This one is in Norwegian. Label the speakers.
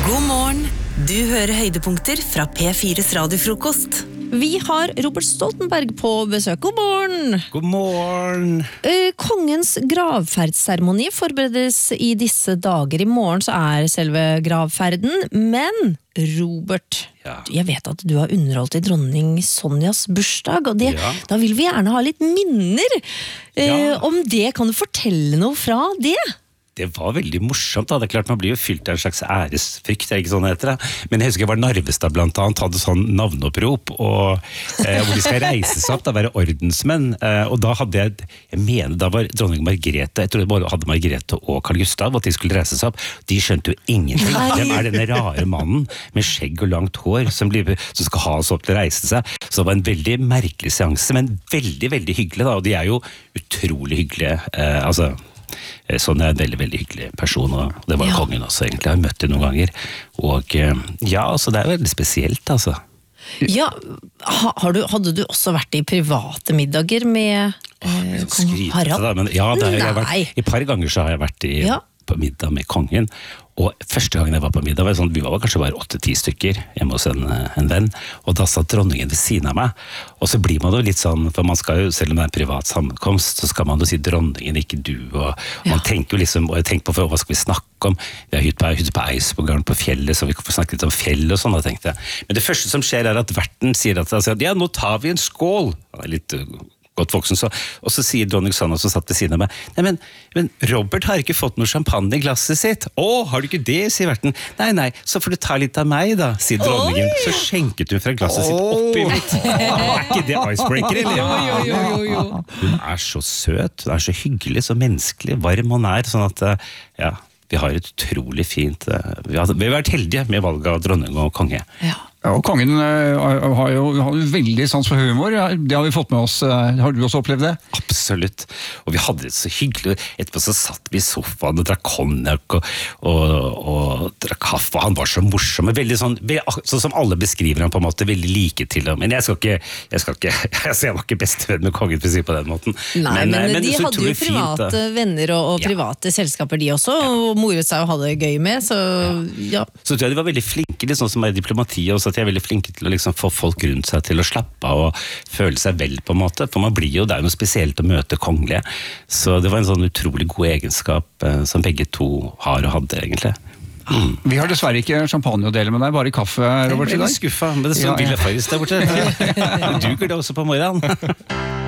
Speaker 1: God morgen, du hører høydepunkter fra P4's radiofrokost.
Speaker 2: Vi har Robert Stoltenberg på besøk. God morgen!
Speaker 3: God morgen!
Speaker 2: Kongens gravferdsseremoni forberedes i disse dager. I morgen så selve gravferden, men Robert, jeg vet at du har underholdt i dronning Sonjas bursdag, og da vil vi gjerne ha litt minner om det. Kan du fortelle noe fra det?
Speaker 3: Det var veldig morsomt da, det klart man blir jo fylt av en slags æresfrykt, ikke sånn heter det. Men jeg husker jeg var Narvestad blant annet, hadde sånn navneopprop, og hvor de skal reise seg opp, da være ordensmenn, og da hadde jeg mener da var dronning Margrethe, jeg tror det bare hadde Margrethe og Carl Gustav, at de skulle reise seg opp, de skjønte jo ingenting. Hvem denne rare mannen med skjegg og langt hår som skal ha oss opp til å reise seg? Så det var en veldig merkelig seanse, men veldig, veldig hyggelig da, og de jo utrolig hyggelige, Sånn en veldig, veldig hyggelig person, og det var kongen også egentlig, jeg har møtt dem noen ganger, og så det veldig spesielt altså.
Speaker 2: Ja, hadde du også vært i private middager med kong Harald?
Speaker 3: Men, jeg har vært, i par ganger så har jeg vært på middag med kongen, og første gangen jeg var på middag, vi var kanskje bare 8-10 stykker hjemme hos en venn, og da satt dronningen ved siden av meg, og så blir man jo litt sånn, for man skal jo, selv om det en privat sammenkomst, så skal man jo si dronningen, ikke du, og man tenker jo liksom, og jeg tenker på hva skal vi snakke om, vi har hytte på Eidsvåggarden på fjellet, så vi kan få snakke litt om fjellet og sånn, da tenkte jeg. Men det første som skjer at verten sier at nå tar vi en skål, det litt godt voksen, og så sier dronning Sonja som satt ved siden av meg, nei, men Robert har ikke fått noe champagne i glasset sitt. Har du ikke det, sier verten. Nei, så får du ta litt av meg da, sier dronningen. Så skjenket hun fra glasset sitt oppi mitt. Ikke det icebreaker, eller? Jo. Hun så søt, hun så hyggelig, så menneskelig, varm hun sånn at, vi har et utrolig fint, vi har vært heldige med valget av dronning og konge.
Speaker 4: Ja, og kongen har jo veldig sans for humor, det har vi fått med oss. Har du også opplevd det?
Speaker 3: Absolutt, og vi hadde det så hyggelig. Etterpå så satt vi i sofaen og drakk konjakk og drakk kaffe, og han var så morsom, veldig sånn som alle beskriver han på en måte, veldig like til ham. Men jeg var ikke bestevenn med kongen for å si på den måten.
Speaker 2: Nei, men de hadde jo private venner og private selskaper de også, og moret seg og hadde det gøy med, så
Speaker 3: Så tror jeg de var veldig flinke, litt sånn som diplomati, og så at jeg veldig flinke til å liksom få folk rundt seg til å slappe av og føle seg vel på en måte, for man blir jo, det noe spesielt å møte kongelige, så det var en sånn utrolig god egenskap som begge to har og hadde egentlig.
Speaker 4: Vi har dessverre ikke champagne å dele med deg, bare kaffe, Robert.
Speaker 3: Jeg veldig skuffa, men det står Villa Farris der borte. Du duger det også på morgenen.